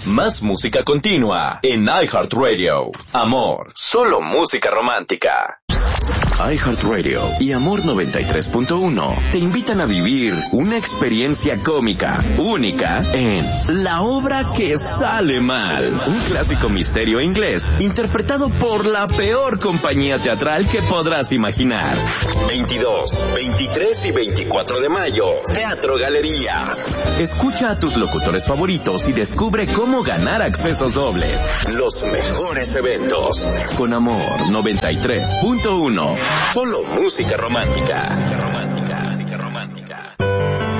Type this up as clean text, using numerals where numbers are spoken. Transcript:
Más música continua en iHeartRadio. Amor, solo música romántica. iHeartRadio y Amor 93.1 te invitan a vivir una experiencia cómica, única en La Obra que Sale Mal, un clásico misterio inglés interpretado por la peor compañía teatral que podrás imaginar. 22, 23 y 24 de mayo, Teatro Galerías. Escucha a tus locutores favoritos y descubre cómo ganar accesos dobles. Los mejores eventos con Amor 93.1. Solo música romántica.